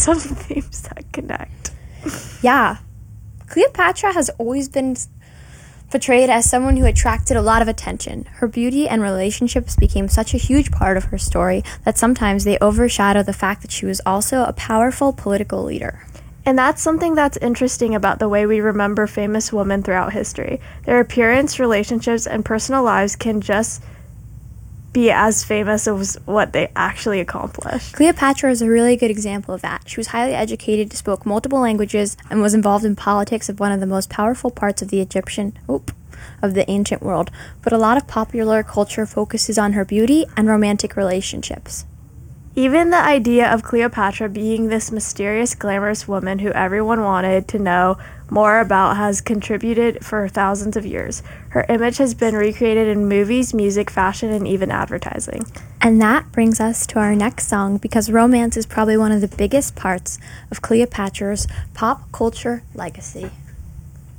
some themes that connect. Yeah. Cleopatra has always been portrayed as someone who attracted a lot of attention. Her beauty and relationships became such a huge part of her story that sometimes they overshadow the fact that she was also a powerful political leader. And that's something that's interesting about the way we remember famous women throughout history. Their appearance, relationships, and personal lives can just be as famous as what they actually accomplished. Cleopatra is a really good example of that. She was highly educated, spoke multiple languages, and was involved in politics of one of the most powerful parts of the ancient world. But a lot of popular culture focuses on her beauty and romantic relationships. Even the idea of Cleopatra being this mysterious, glamorous woman who everyone wanted to know more about has contributed for thousands of years. Her image has been recreated in movies, music, fashion, and even advertising. And that brings us to our next song, because romance is probably one of the biggest parts of Cleopatra's pop culture legacy.